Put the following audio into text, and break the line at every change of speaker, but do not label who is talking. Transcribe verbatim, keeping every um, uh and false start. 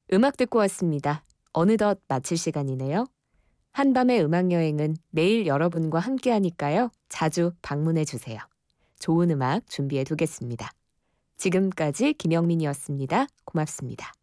음악 듣고 왔습니다. 어느덧 마칠 시간이네요. 한밤의 음악여행은 매일 여러분과 함께하니까요. 자주 방문해 주세요. 좋은 음악 준비해 두겠습니다. 지금까지 김영민이었습니다. 고맙습니다.